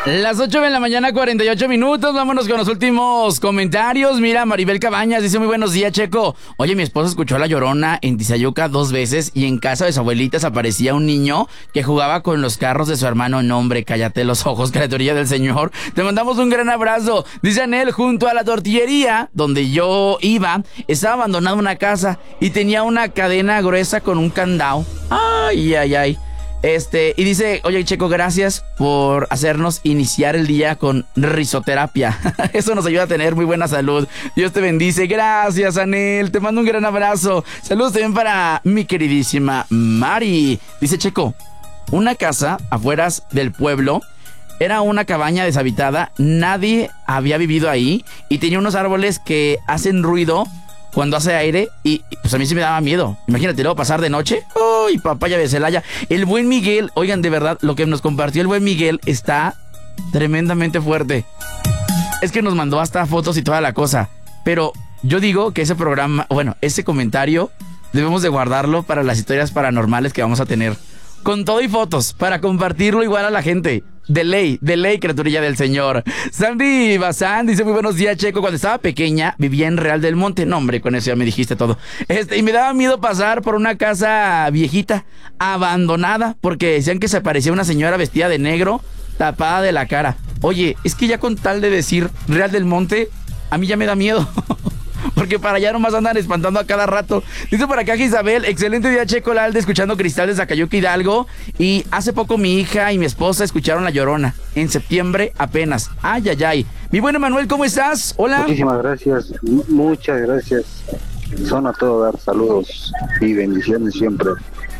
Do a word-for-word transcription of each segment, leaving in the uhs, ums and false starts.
Las ocho de la mañana, cuarenta y ocho minutos. Vámonos con los últimos comentarios. Mira, Maribel Cabañas dice: muy buenos días, Checo. Oye, mi esposo escuchó a La Llorona en Tizayuca dos veces y en casa de su abuelita se aparecía un niño que jugaba con los carros de su hermano. No, hombre, cállate los ojos, criaturilla del Señor. Te mandamos un gran abrazo. Dice Anel: junto a la tortillería donde yo iba, estaba abandonada una casa y tenía una cadena gruesa con un candado. Ay, ay, ay. Este, y dice: oye, Checo, gracias por hacernos iniciar el día con risoterapia. Eso nos ayuda a tener muy buena salud. Dios te bendice. Gracias, Anel. Te mando un gran abrazo. Saludos también para mi queridísima Mari. Dice Checo: una casa afueras del pueblo. Era una cabaña deshabitada. Nadie había vivido ahí y tenía unos árboles que hacen ruido cuando hace aire y pues a mí sí me daba miedo. Imagínate, luego pasar de noche. ¡Uy, papaya de Celaya! El buen Miguel, oigan, de verdad, lo que nos compartió el buen Miguel está tremendamente fuerte. Es que nos mandó hasta fotos y toda la cosa. Pero yo digo que ese programa, bueno, ese comentario debemos de guardarlo para las historias paranormales que vamos a tener. Con todo y fotos, para compartirlo igual a la gente. De ley, de ley, criaturilla del Señor. Sandy Bazán dice: muy buenos días, Checo. Cuando estaba pequeña, vivía en Real del Monte. No, hombre, con eso ya me dijiste todo. Este, y me daba miedo pasar por una casa viejita, abandonada, porque decían que se parecía una señora vestida de negro, tapada de la cara. Oye, es que ya con tal de decir Real del Monte, a mí ya me da miedo. Porque para allá nomás andan espantando a cada rato. Dice por acá Isabel: excelente día, Checo Lalde, escuchando Cristal de Zacayuca, Hidalgo. Y hace poco mi hija y mi esposa escucharon La Llorona. En septiembre apenas. Ay, ay, ay. Mi buen Emanuel, ¿cómo estás? Hola. Muchísimas gracias. M- muchas gracias. Son a todo dar saludos y bendiciones siempre.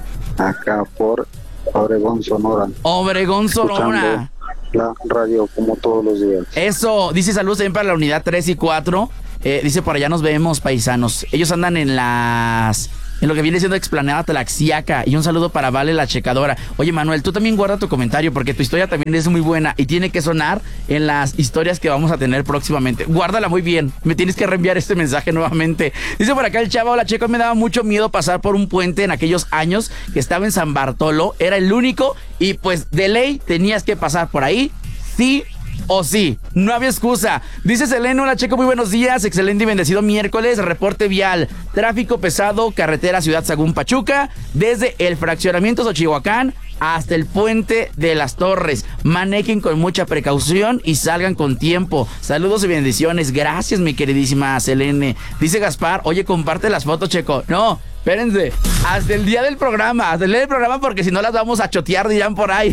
Acá por Obregón, Sonora. Obregón, Sonora. La radio como todos los días. Eso. Dice saludos también para la unidad tres y cuatro. Eh, dice: por allá nos vemos, paisanos. Ellos andan en las... en lo que viene siendo Explanada Tlaxiaca. Y un saludo para Vale la Checadora. Oye, Manuel, tú también guarda tu comentario, porque tu historia también es muy buena y tiene que sonar en las historias que vamos a tener próximamente. Guárdala muy bien. Me tienes que reenviar este mensaje nuevamente. Dice por acá el chavo: hola, Checo, me daba mucho miedo pasar por un puente en aquellos años que estaba en San Bartolo. Era el único y pues de ley tenías que pasar por ahí. Sí o sí, no había excusa. Dice Selena: hola, Checo, muy buenos días, excelente y bendecido miércoles. Reporte vial: tráfico pesado, carretera Ciudad Sagún Pachuca, desde el fraccionamiento Xochihuacán hasta el puente de las Torres. Manejen con mucha precaución y salgan con tiempo. Saludos y bendiciones. Gracias, mi queridísima Selene. Dice Gaspar: oye, comparte las fotos, Checo. No, espérense, hasta el día del programa, hasta el día del programa, porque si no las vamos a chotear, dirán por ahí.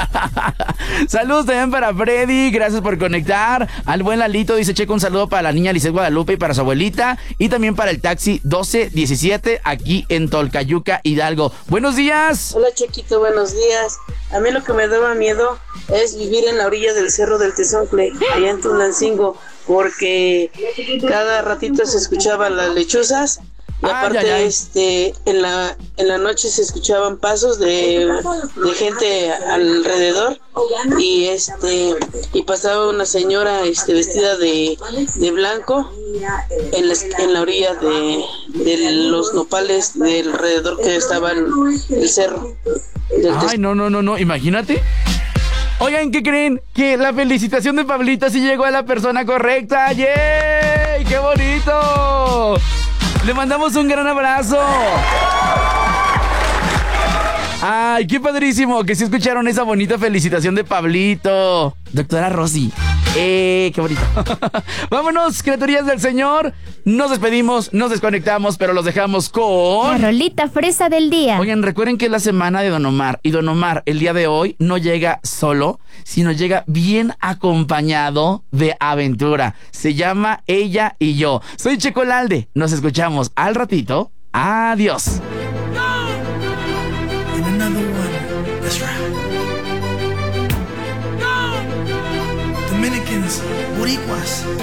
Saludos también para Freddy, gracias por conectar. Al buen Lalito dice: Checo, un saludo para la niña Lisset Guadalupe y para su abuelita, y también para el taxi doce diecisiete aquí en Tolcayuca, Hidalgo. Buenos días. Hola, Chequito, buenos días. A mí lo que me daba miedo es vivir en la orilla del Cerro del Tezoncle, allá en Tulancingo, porque cada ratito se escuchaban las lechuzas. Y aparte, ay, ay, ay. este, en la en la noche se escuchaban pasos de, de gente alrededor, y este y pasaba una señora este vestida de, de blanco en la, en la orilla de, de los nopales de alrededor que estaban el cerro. Ay, no, no, no, no, imagínate. Oigan, ¿qué creen? Que la felicitación de Pablito sí llegó a la persona correcta. ¡Yay! ¡Qué bonito! Le mandamos un gran abrazo. Ay, qué padrísimo que sí escucharon esa bonita felicitación de Pablito. Doctora Rosy. Eh, qué bonito. Vámonos, criaturías del Señor. Nos despedimos, nos desconectamos, pero los dejamos con... la rolita fresa del día. Oigan, recuerden que es la semana de Don Omar. Y Don Omar, el día de hoy, no llega solo, sino llega bien acompañado de aventura. Se llama Ella y Yo. Soy Checo Lalde. Nos escuchamos al ratito. Adiós. Dominicans, boricuas,